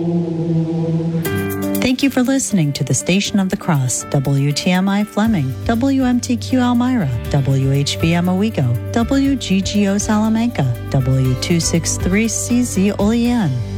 Thank you for listening to the Station of the Cross, WTMI Fleming, WMTQ Elmira, WHBM Owego, WGGO Salamanca, W263CZ Olean,